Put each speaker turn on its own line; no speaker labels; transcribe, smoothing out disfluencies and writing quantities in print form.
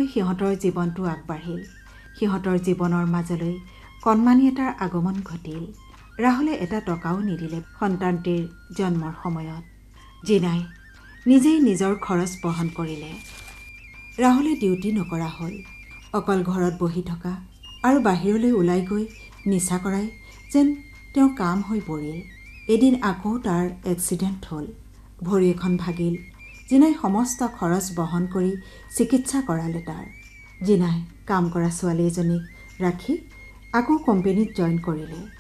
সিহঁতৰ জীৱনটো আগবাঢ়িল। সিহঁতৰ জীৱনৰ মাজলৈ কণমানি এটাৰ আগমন ঘটিল। ৰাহুলে এটা টকাও নিদিলে সন্তানটিৰ জন্মৰ সময়ত। জিনাই নিজেই নিজৰ খৰচ বহন কৰিলে। ৰাহুলে ডিউটি নকৰা হ'ল। অকল ঘৰত বহি থকা আৰু বাহিৰলৈ ওলাই গৈ নিচা কৰাই যেন তেওঁৰ কাম হৈ পৰিল। এদিন আকৌ তাৰ এক্সিডেণ্ট হ'ল। ভৰি এখন ভাগিল। জিনাই সমস্ত খৰচ বহন কৰি চিকিৎসা কৰালে তাৰ। জিনাই কাম কৰা ছোৱালী এজনীক ৰাখি আকৌ কোম্পেনীত জইন কৰিলে।